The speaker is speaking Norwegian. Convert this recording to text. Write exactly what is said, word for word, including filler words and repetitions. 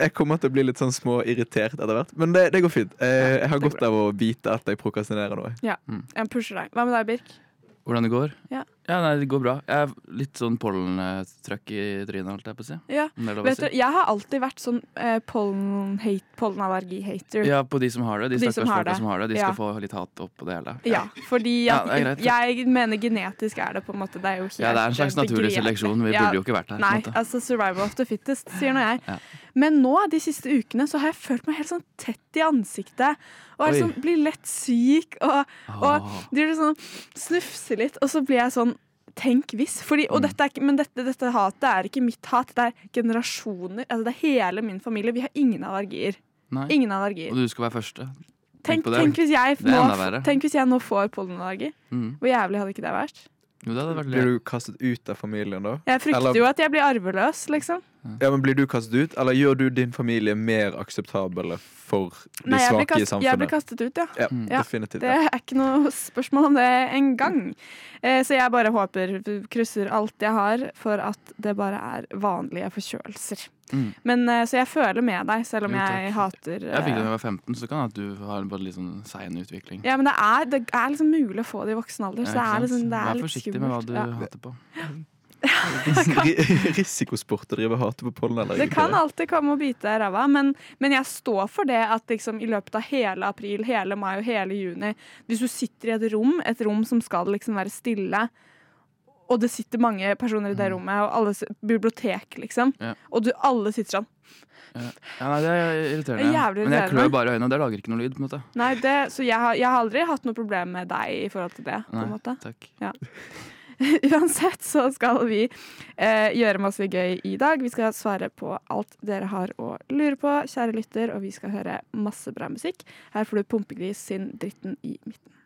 jeg kommer til å bli litt sånn små irritert etter hvert. Men det, det går fint. Eh, jeg har godt av å vite at jeg prokrastinerer noe. Ja, jeg pusher deg. Hva med deg, Birk? Hvordan det går? Ja. Ja, nei, det går bra. Jeg er litt sånn pollentrøkk i trynet, holdt jeg på å si. Ja, Om det er lov å vet si. du, jeg har alltid vært sånn eh, pollen-hate, pollenallergi-hater. Ja, på de som har det. De, De stakkars som har folka det. som har det. De Ja. skal få litt hat opp på det hele. Ja, fordi Ja, at, det er greit, jeg mener genetisk er det på en måte, det er jo helt Ja, det er en slags naturlig begrepelig. seleksjon. Vi Ja, burde jo ikke vært her. på en Nei, måte. altså survival of the fittest, sier nå jeg. Ja. Men nå, de siste ukene, så har jeg følt meg helt sånn tett i ansiktet. Og er Oi. sånn, blir lett syk, og, og Åh. driver sånn, snufser litt, og så blir jeg sånn, tenk hvis. Fordi, og Mm. dette er ikke, men dette, dette hatet er ikke mitt hat, det er generasjoner, altså det er hele min familie. Vi har ingen allergier. Nei. Ingen allergier. Og du skal være første. Tenk, på det. tenk, hvis jeg Det er nå, enda verre. tenk hvis jeg nå får pollenallergi. Mm. Hvor jævlig hadde ikke det vært? Jo, det hadde vært Blir lurt. du kastet ut av familien da? Jeg frykter Eller- jo at jeg blir arveløs, liksom. Ja, men Blir du kastet ut, eller gjør du din familie mer akseptabel for de Nei, jeg blir, svake i kast, jeg blir samfunnet? kastet ut, ja. Ja, Mm. Ja, definitivt. Det Ja. er ikke noe spørsmål om det engang. Eh, så jeg bare håper, krysser alt jeg har, for at det bare er vanlige forkjølelser. Mm. Men, eh, så jeg føler med deg, selv om Jo, takk. jeg hater Jeg fikk det da eh, jeg var femten, så kan det at du har bare litt sånn sein utvikling. Ja, men det er, det er liksom mulig å få det i voksen alder, så det Ja, er, ikke liksom, sant? det er Vær litt forsiktig skummelt. med hva du Ja. hater på. Ri- Risikosport å drive hate på pollenallergi. Det kan alltid komme og bite deg i ræva, men, men jeg står for det at liksom, i løpet av hele april, hele mai og hele juni, hvis du sitter i et rom, et rom som skal liksom være stille, og det sitter mange personer i det rommet, og alle s- bibliotek, liksom, Ja. og du, alle sitter sånn. Ja, nei, det er irriterende. Det er jævlig Men jeg irriterende. klør bare i øynene, og det lager ikke noe lyd, på en måte. Nei, det, så jeg har, jeg har aldri hatt noe problem med deg i forhold til det, på en Nei, måte. takk. Uansett så skal vi eh, gjøre masse gøy i dag. Vi skal svare på alt dere har å lure på, kjære lytter, og vi skal høre masse bra musikk. Her får du Pumpegris sin Dritten i midten.